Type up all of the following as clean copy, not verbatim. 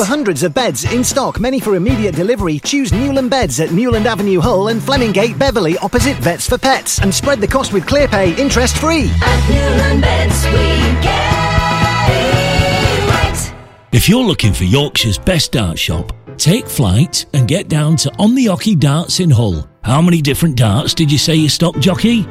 offer hundreds of beds in stock, many for immediate delivery. Choose Newland Beds at Newland Avenue, Hull and Flemingate, Beverley, opposite Vets for Pets. And spread the cost with ClearPay, interest-free. At Newland Beds, we get it right. If you're looking for Yorkshire's best dart shop, take flight and get down to On the Hockey Darts in Hull. How many different darts did you say you stock, jockey?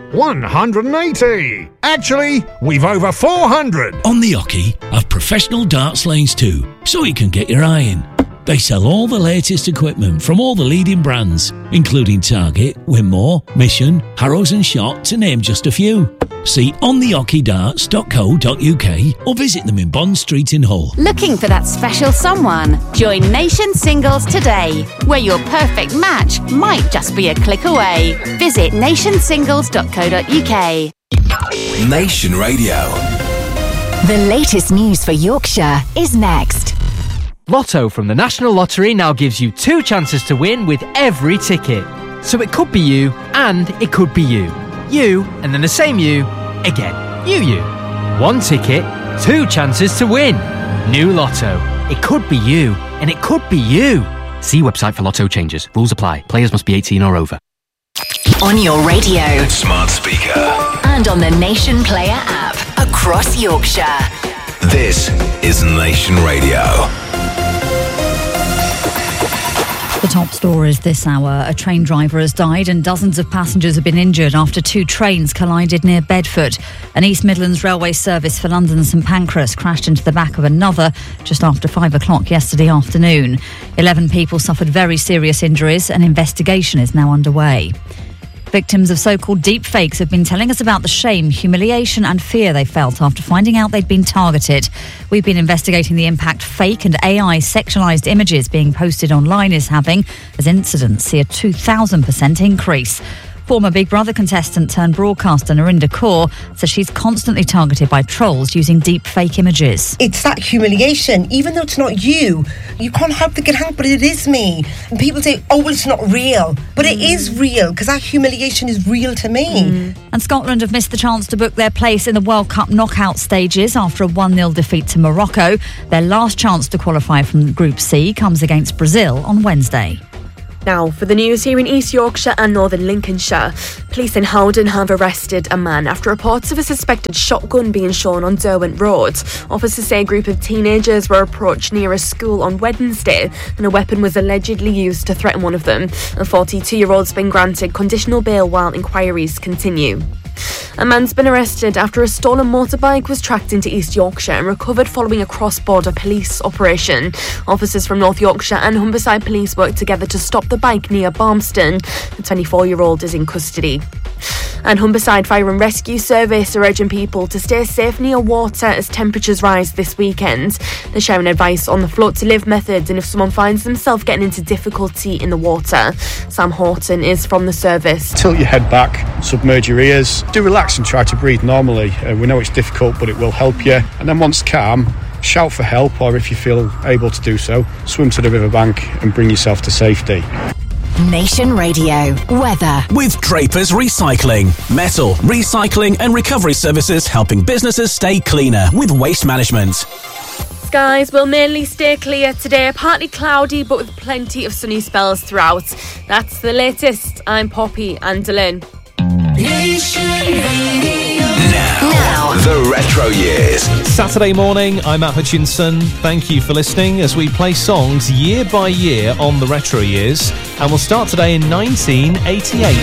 180! Actually, we've over 400! On the Hockey have professional darts lanes too, so you can get your eye in. They sell all the latest equipment from all the leading brands, including Target, Winmore, Mission, Harrows and Shot, to name just a few. See onthehockeydarts.co.uk or visit them in Bond Street in Hull. Looking for that special someone? Join Nation Singles today, where your perfect match might just be a click away. Visit nationsingles.co.uk. Nation Radio. The latest news for Yorkshire is next. Lotto from the National Lottery now gives you 2 chances to win with every ticket. So it could be you and it could be you. You and then the same you again. You. 1 ticket, 2 chances to win. New Lotto. It could be you and it could be you. See website for Lotto changes. Rules apply. Players must be 18 or over. On your radio. Smart speaker. And on the Nation Player app. Across Yorkshire. This is Nation Radio. The top stories this hour. A train driver has died and dozens of passengers have been injured after 2 trains collided near Bedford. An East Midlands railway service for London St Pancras crashed into the back of another just after 5 o'clock yesterday afternoon. 11 people suffered very serious injuries. An investigation is now underway. Victims of so-called deepfakes have been telling us about the shame, humiliation and fear they felt after finding out they'd been targeted. We've been investigating the impact fake and AI sexualised images being posted online is having, as incidents see a 2,000% increase. Former Big Brother contestant turned broadcaster Narinder Kaur says she's constantly targeted by trolls using deep fake images. It's that humiliation. Even though it's not you can't help thinking, but it is me. And people say, oh, well, it's not real. But it is real, because that humiliation is real to me. And Scotland have missed the chance to book their place in the World Cup knockout stages after a 1-0 defeat to Morocco. Their last chance to qualify from Group C comes against Brazil on Wednesday. Now, for the news here in East Yorkshire and Northern Lincolnshire. Police in Howden have arrested a man after reports of a suspected shotgun being shown on Derwent Road. Officers say a group of teenagers were approached near a school on Wednesday and a weapon was allegedly used to threaten one of them. A 42-year-old's been granted conditional bail while inquiries continue. A man's been arrested after a stolen motorbike was tracked into East Yorkshire and recovered following a cross-border police operation. Officers from North Yorkshire and Humberside Police worked together to stop the bike near Barmston. The 24-year-old is in custody. And Humberside Fire and Rescue Service are urging people to stay safe near water as temperatures rise this weekend. They're sharing advice on the float to live methods and if someone finds themselves getting into difficulty in the water. Sam Horton is from the service. Tilt your head back, submerge your ears, do relax and try to breathe normally. We know it's difficult, but it will help you. And then once calm, shout for help, or if you feel able to do so, swim to the riverbank and bring yourself to safety. Nation Radio weather with Draper's Recycling. Metal, recycling and recovery services helping businesses stay cleaner with waste management. Skies will mainly stay clear today, partly cloudy but with plenty of sunny spells throughout. That's the latest. I'm Poppy Anderlin. Now, the retro years. Saturday morning, I'm Matt Hutchinson. Thank you for listening as we play songs year by year on the retro years. And we'll start today in 1988.